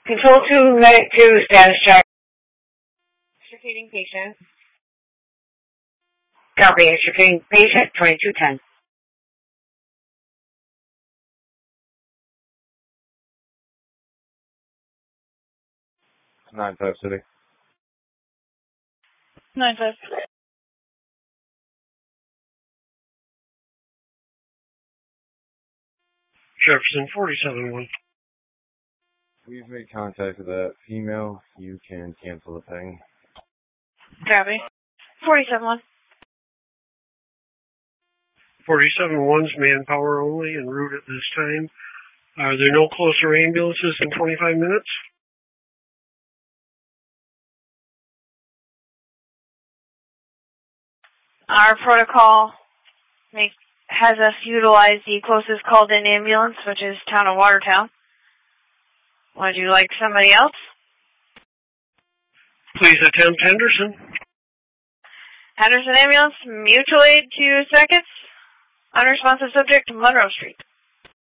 Control 2, Medic 2, status check. Extricating patient. Copy, extricating patient, 2210. 9-5 City. 9-5. Jefferson, 47-1. We've made contact with that female. You can cancel the thing. Copy. 47-1. 47-1's manpower only en route at this time. Are there no closer ambulances in 25 minutes? Our protocol has us utilize the closest called-in ambulance, which is Town of Watertown. Would you like somebody else? Please attempt Henderson. Henderson Ambulance, mutual aid 2 seconds. Unresponsive subject, Monroe Street.